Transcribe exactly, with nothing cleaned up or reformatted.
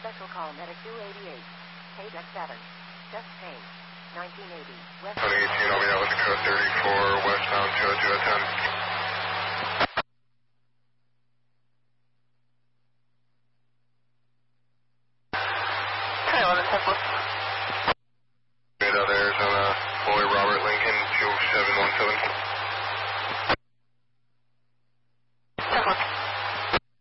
Special call medic two eighty-eight. Page at seven. Just page. nineteen eighty. West. twenty eighteen, I'll be out with the code thirty-four, westbound two oh two oh ten. ten eleven Temple. Beta, Arizona, Boy Robert Lincoln, two seven one seven.